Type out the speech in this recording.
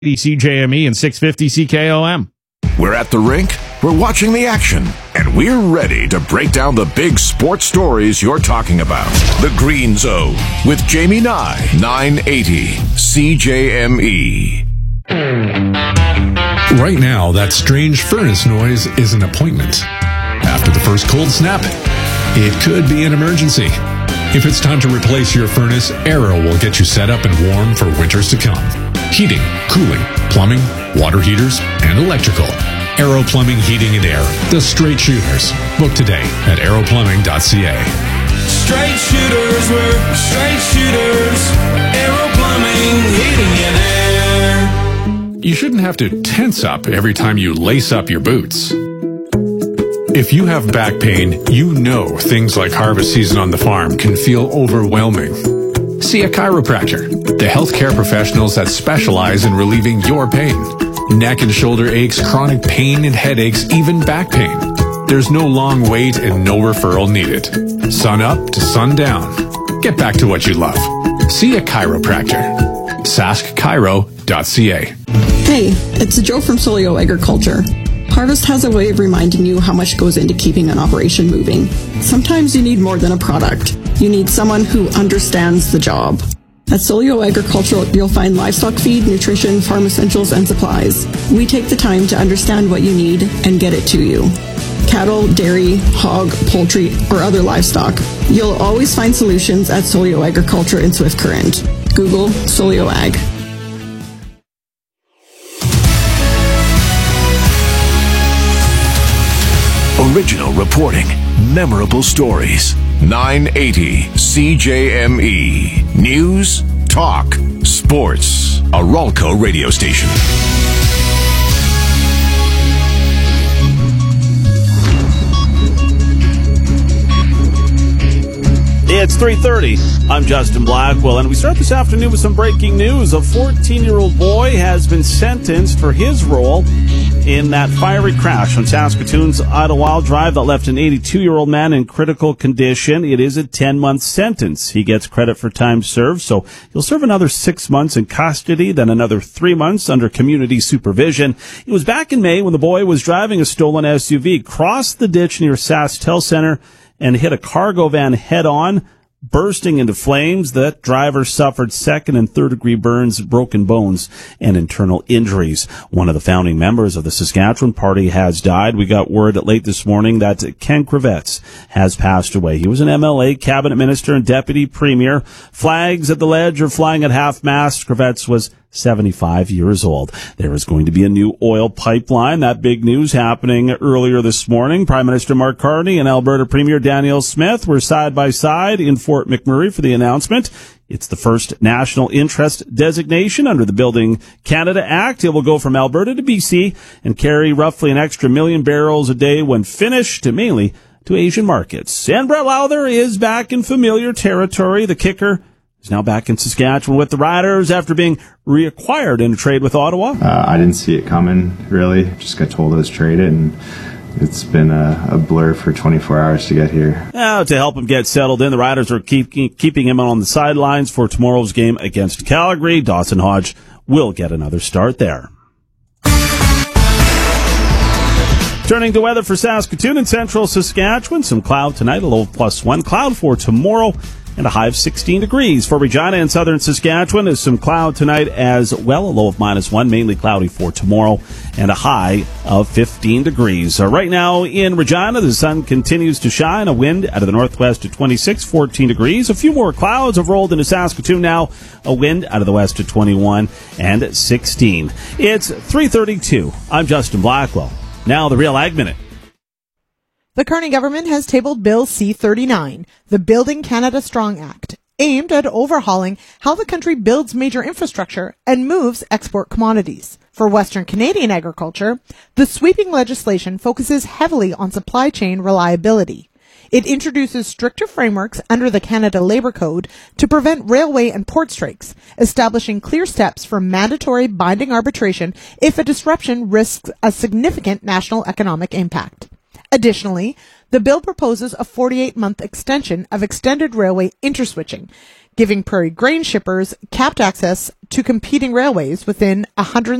CJME and 650 CKOM. We're at the rink, we're watching the action, and we're ready to break down the big sports stories you're talking about. The Green Zone with Jamie Nye, 980 CJME. Right now, that strange furnace noise is an appointment. After the first cold snap, it could be an emergency. If it's time to replace your furnace, Arrow will get you set up and warm for winters to come. Heating, cooling, plumbing, water heaters, and electrical. Arrow Plumbing, Heating, and Air. The Straight Shooters. Book today at arrowplumbing.ca. Straight shooters, we're straight shooters. Arrow Plumbing, Heating, and Air. You shouldn't have to tense up every time you lace up your boots. If you have back pain, you know things like harvest season on the farm can feel overwhelming. See a chiropractor, the healthcare professionals that specialize in relieving your pain. Neck and shoulder aches, chronic pain and headaches, even back pain. There's no long wait and no referral needed. Sun up to sundown. Get back to what you love. See a chiropractor. saskchiro.ca. Hey, it's Joe from Solio Agriculture. Harvest has a way of reminding you how much goes into keeping an operation moving. Sometimes you need more than a product. You need someone who understands the job. At Solio Agricultural, you'll find livestock feed, nutrition, farm essentials, and supplies. We take the time to understand what you need and get it to you. Cattle, dairy, hog, poultry, or other livestock. You'll always find solutions at Solio Agriculture in Swift Current. Google Solio Ag. Original reporting, memorable stories. 980 CJME. News, talk, sports. A Ralco radio station. It's 3:30. I'm Justin Blackwell, and we start this afternoon with some breaking news. A 14-year-old boy has been sentenced for his role in that fiery crash on Saskatoon's Idlewild Drive that left an 82-year-old man in critical condition. It is a 10-month sentence. He gets credit for time served, so he'll serve another 6 months in custody, then another 3 months under community supervision. It was back in May when the boy was driving a stolen SUV, crossed the ditch near SaskTel Center, and hit a cargo van head-on, bursting into flames. That driver suffered second and third degree burns, broken bones, and internal injuries. One of the founding members of the Saskatchewan Party has died. We got word late this morning that Ken Kravets has passed away. He was an MLA, cabinet minister, and deputy premier. Flags at the ledge are flying at half-mast. Kravets was 75 years old. There is going to be a new oil pipeline. That big news happening earlier this morning. Prime Minister Mark Carney and Alberta Premier Danielle Smith were side by side in Fort McMurray for the announcement. It's the first national interest designation under the Building Canada Act. It will go from Alberta to BC and carry roughly an extra 1 million barrels a day when finished, mainly to Asian markets. And Brett Lowther is back in familiar territory. The kicker is now back in Saskatchewan with the Riders after being reacquired in a trade with Ottawa. I didn't see it coming, really. Just got told I was traded, and it's been a blur for 24 hours to get here. Now, to help him get settled in, the Riders are keeping him on the sidelines for tomorrow's game against Calgary. Dawson Hodge will get another start there. Turning to weather for Saskatoon and central Saskatchewan. Some cloud tonight, a low of +1. Cloud for tomorrow, and a high of 16 degrees. For Regina and southern Saskatchewan, there's some cloud tonight as well, a low of -1, mainly cloudy for tomorrow, and a high of 15 degrees. Right now in Regina, the sun continues to shine, a wind out of the northwest at 26, 14 degrees. A few more clouds have rolled into Saskatoon now, a wind out of the west at 21 and 16. It's 3:32. I'm Justin Blackwell. Now the Real Ag Minute. The Carney government has tabled Bill C-39, the Building Canada Strong Act, aimed at overhauling how the country builds major infrastructure and moves export commodities. For Western Canadian agriculture, the sweeping legislation focuses heavily on supply chain reliability. It introduces stricter frameworks under the Canada Labour Code to prevent railway and port strikes, establishing clear steps for mandatory binding arbitration if a disruption risks a significant national economic impact. Additionally, the bill proposes a 48-month extension of extended railway interswitching, giving prairie grain shippers capped access to competing railways within 100